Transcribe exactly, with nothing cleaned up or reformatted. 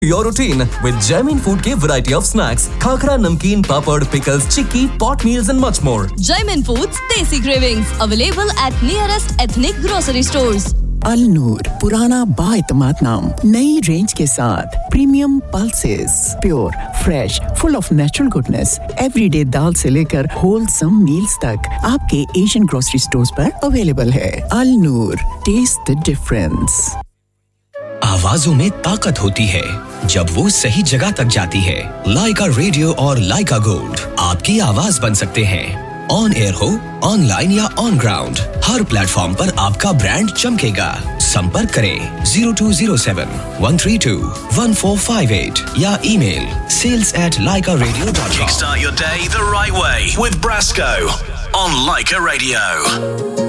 your routine with Jamin Food के variety of snacks, khakhra, नमकीन, पापड़, pickles, chikki, pot meals and much more. Jamin Foods Desi Cravings available at nearest ethnic grocery stores. अल नूर पुराना बाएतमाद नाम नई range के साथ premium pulses pure fresh full of natural goodness everyday दाल से लेकर wholesome meals तक आपके एशियन ग्रोसरी स्टोर्स पर अवेलेबल है. अल नूर टेस्ट द डिफरेंस. आवाजों में ताकत होती है जब वो सही जगह तक जाती है. लाइका रेडियो और लाइका गोल्ड आपकी आवाज बन सकते हैं. ऑन एयर हो, ऑनलाइन या ऑन ग्राउंड, हर प्लेटफॉर्म पर आपका ब्रांड चमकेगा. संपर्क करें zero two zero seven one three two one four five eight या email sales at laika radio dot com. Kickstart your day the right way with Brasco on Laika Radio.